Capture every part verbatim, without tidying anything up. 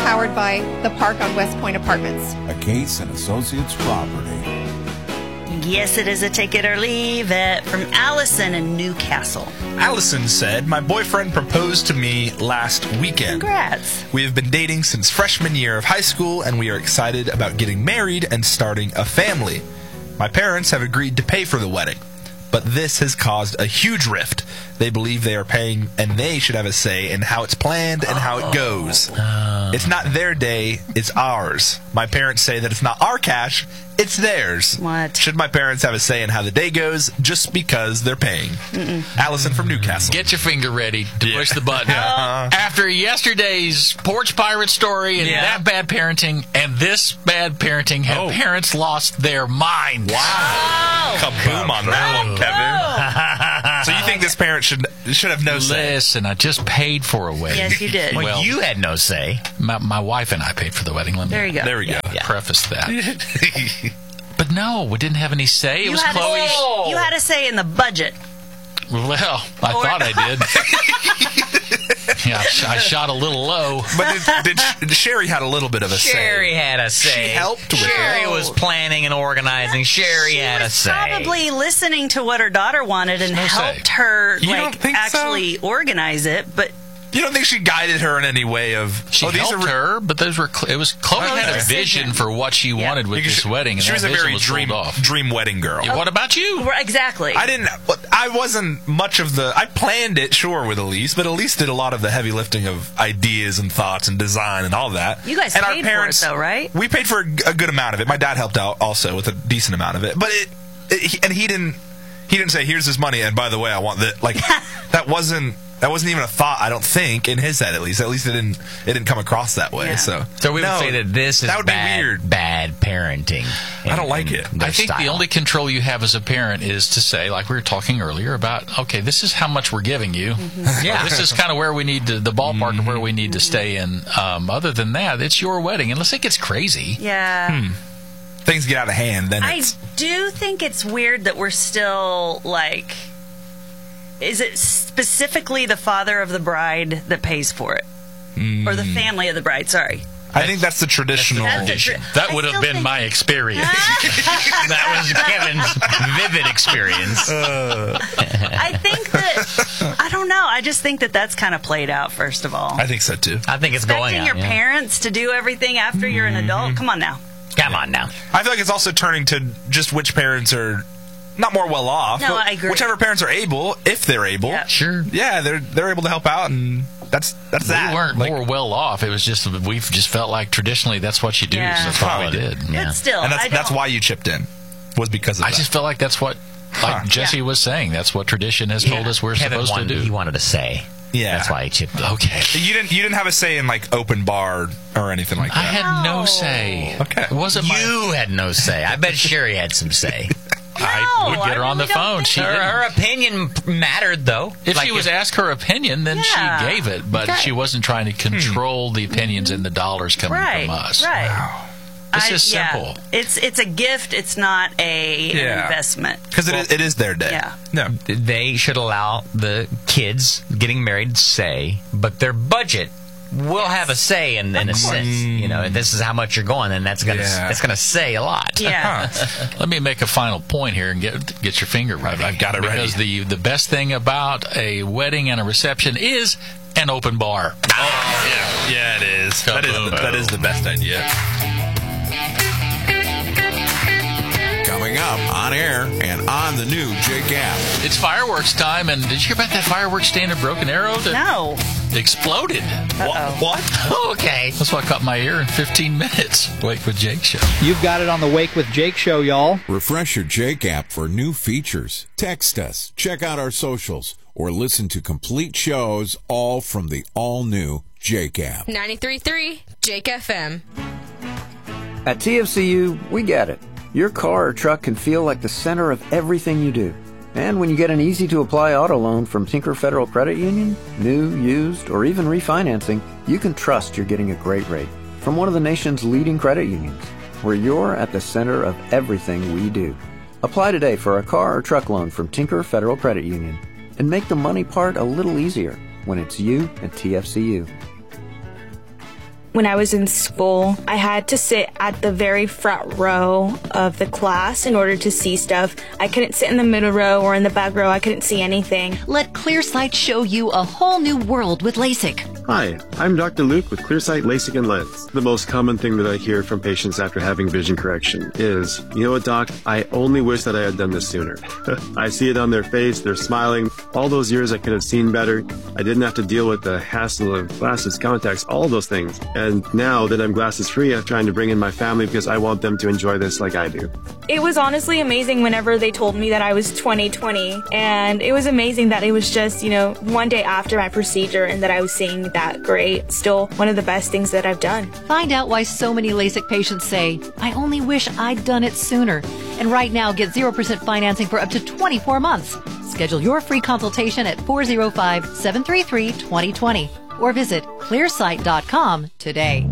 powered by the park on West Point Apartments. A Case and Associates property. Yes, it is a take it or leave it from Allison in Newcastle. Allison said, my boyfriend proposed to me last weekend. Congrats. We have been dating since freshman year of high school, and we are excited about getting married and starting a family. My parents have agreed to pay for the wedding, but this has caused a huge rift. They believe they are paying, and they should have a say in how it's planned and how it goes. Oh. It's not their day, it's ours. My parents say that it's not our cash, it's theirs. What? Should my parents have a say in how the day goes just because they're paying? Mm-mm. Allison from Newcastle. Get your finger ready to yeah. push the button. Uh-huh. After yesterday's porch pirate story and yeah. that bad parenting and this bad parenting, have oh. parents lost their minds? Wow. Oh. Kaboom on that one, Kevin. So you think this parent should should have no say? Listen, I just paid for a wedding. Yes, you did. Well, well you had no say. My, my wife and I paid for the wedding. Let me, there you go. There we yeah, go. Yeah. Preface that. But no, we didn't have any say. It you was had Chloe's. A, you had a say in the budget. Well, I or, thought I did. Yeah, I shot a little low. But did, did Sherry had a little bit of a Sherry say. Sherry had a say. She helped with Sherry it. was planning and organizing. Sherry she had was a say. Probably listening to what her daughter wanted and no helped say. her you like actually so? organize it, but. You don't think she guided her in any way of... She oh, these helped are... her, but those were it was Chloe okay. had a vision for what she yeah. wanted with because this she, wedding, and she that was a vision very was dream off. dream wedding girl. Yeah, what about you? Exactly. I didn't. I wasn't much of the. I planned it, sure, with Elise, but Elise did a lot of the heavy lifting of ideas and thoughts and design and all that. You guys and paid our parents, for it, though, right? We paid for a, a good amount of it. My dad helped out also with a decent amount of it, but it, it he, and he didn't. He didn't say, "Here's this money," and by the way, I want that. Like that wasn't. That wasn't even a thought, I don't think, in his head at least. At least it didn't it didn't come across that way. Yeah. So So we no, would say that this is that would bad, be weird. bad parenting. In, I don't like it. I think style. the only control you have as a parent is to say, like we were talking earlier about, okay, this is how much we're giving you. Mm-hmm. Yeah. This is kind of where we need to, the ballpark mm-hmm. of where we need to stay in. Um, other than that, it's your wedding. Unless it gets crazy. Yeah. Hmm. Things get out of hand, then I it's... do think it's weird that we're still, like... Is it specifically the father of the bride that pays for it? Mm. Or the family of the bride, sorry. I think that's the traditional... That's the tra- that I would have still been think- my experience. That was Kevin's vivid experience. Uh, I think that... I don't know. I just think that that's kind of played out, first of all. I think so, too. I think it's going Expecting on. your yeah. parents to do everything after you're an adult? Come on now. Come on now. I feel like it's also turning to just which parents are... Not more well off. No, but I agree. Whichever parents are able, if they're able, Yeah. Sure. yeah, they're they're able to help out, and that's that's We that. weren't Like, more well off. It was just we've just felt like traditionally that's what you do. Yeah. So that's what we Probably did. Yeah. But still, and I that's don't... that's why you chipped in, was because of I that. just felt like that's what, like Huh. Jesse Yeah. was saying, that's what tradition has told Yeah. us we're Kevin supposed wanted, to do. He wanted to say. yeah, That's why he chipped in. Okay. you didn't you didn't have a say in like open bar or anything like I that. had no No. say. Okay. It wasn't my... You had no say. I bet Sherry had some say. I would No, get her I on the really don't phone. think She so. Her, didn't. her opinion mattered, though. If Like she was asked her opinion, then Yeah. she gave it, but Okay. she wasn't trying to control the opinions and the dollars coming Right, from us. right. This I- is yeah. simple. It's it's a gift. It's not a an Yeah. investment. Because it, is- it is their day. Yeah. No. They should allow the kids getting married say, but their budget will have a say in, in a sense. You know, this is how much you're going, and that's gonna Yeah. that's gonna say a lot. Yeah. Let me make a final point here and get get your finger ready. I've got it ready. Because the the best thing about a wedding and a reception is an open bar. Oh, yeah, yeah, it is. That is the, that is the best idea. Coming up on air and on the new Jake app. It's fireworks time, and did you hear about that fireworks stand at Broken Arrow that No. exploded? Uh-oh. What? what? Okay. That's what caught my ear in fifteen minutes. Wake with Jake show. You've got it on the Wake with Jake show, y'all. Refresh your Jake app for new features. Text us, check out our socials, or listen to complete shows all from the all-new Jake app. ninety-three point three Jake F M. At T F C U, we get it. Your car or truck can feel like the center of everything you do. And when you get an easy-to-apply auto loan from Tinker Federal Credit Union, new, used, or even refinancing, you can trust you're getting a great rate from one of the nation's leading credit unions, where you're at the center of everything we do. Apply today for a car or truck loan from Tinker Federal Credit Union and make the money part a little easier when it's you and T F C U. when I was in school, I had to sit at the very front row of the class in order to see stuff. I couldn't sit in the middle row or in the back row. I couldn't see anything. Let ClearSight show you a whole new world with LASIK. Hi, I'm Doctor Luke with ClearSight LASIK and Lens. The most common thing that I hear from patients after having vision correction is, you know what, Doc, I only wish that I had done this sooner. I see it on their face, they're smiling. All those years I could have seen better. I didn't have to deal with the hassle of glasses, contacts, all those things. And now that I'm glasses free, I'm trying to bring in my family because I want them to enjoy this like I do. It was honestly amazing whenever they told me that I was twenty twenty. And it was amazing that it was just, you know, one day after my procedure and that I was seeing that great. Still one of the best things that I've done. Find out why so many LASIK patients say, I only wish I'd done it sooner. And right now, get zero percent financing for up to twenty-four months. Schedule your free consultation at four oh five, seven three three, two oh two oh or visit clearsight dot com today.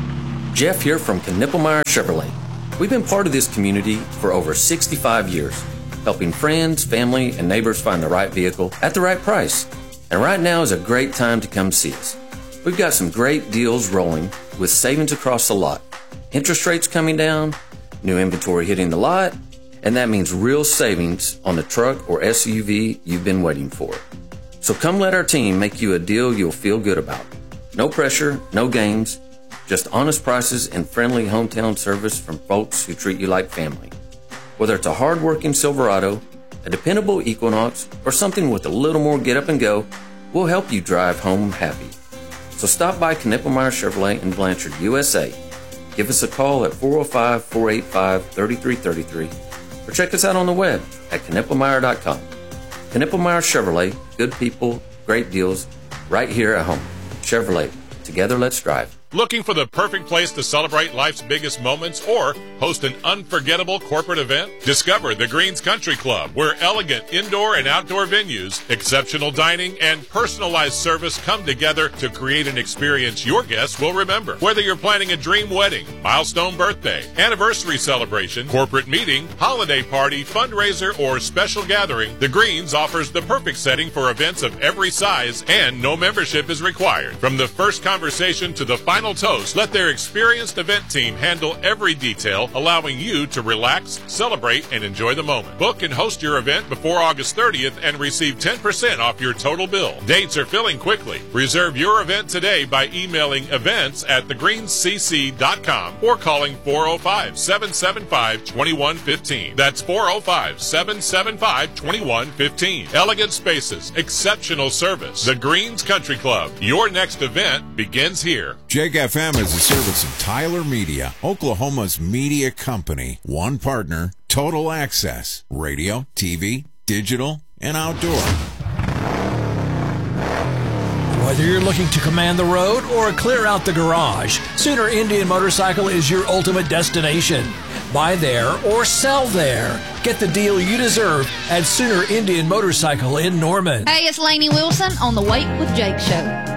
Jeff here from Knippelmeyer Chevrolet. We've been part of this community for over sixty-five years, helping friends, family, and neighbors find the right vehicle at the right price. And right now is a great time to come see us. We've got some great deals rolling with savings across the lot. Interest rates coming down, new inventory hitting the lot, and that means real savings on the truck or S U V you've been waiting for. So come let our team make you a deal you'll feel good about. No pressure, no games, just honest prices and friendly hometown service from folks who treat you like family. Whether it's a hard-working Silverado, a dependable Equinox, or something with a little more get up and go, we'll help you drive home happy. So stop by Knippelmeyer Chevrolet in Blanchard, U S A. Give us a call at four oh five, four eight five, three three three three or check us out on the web at knippelmeyer dot com. Knippelmeyer Chevrolet, good people, great deals, right here at home. Chevrolet, together let's drive. Looking for the perfect place to celebrate life's biggest moments or host an unforgettable corporate event? Discover the Greens Country Club, where elegant indoor and outdoor venues, exceptional dining, and personalized service come together to create an experience your guests will remember. Whether you're planning a dream wedding, milestone birthday, anniversary celebration, corporate meeting, holiday party, fundraiser, or special gathering, the Greens offers the perfect setting for events of every size, and no membership is required. From the first conversation to the final Final toast, let their experienced event team handle every detail, allowing you to relax, celebrate, and enjoy the moment. Book and host your event before August thirtieth and receive ten percent off your total bill. Dates are filling quickly. Reserve your event today by emailing events at the greens c c dot com or calling four oh five, seven seven five, two one one five. That's four oh five, seven seven five, two one one five. Elegant spaces, exceptional service. The Greens Country Club. Your next event begins here. Jake F M is a service of Tyler Media, Oklahoma's media company. One partner, total access, radio, T V, digital, and outdoor. Whether you're looking to command the road or clear out the garage, Sooner Indian Motorcycle is your ultimate destination. Buy there or sell there. Get the deal you deserve at Sooner Indian Motorcycle in Norman. Hey, it's Lainey Wilson on the Wake with Jake show.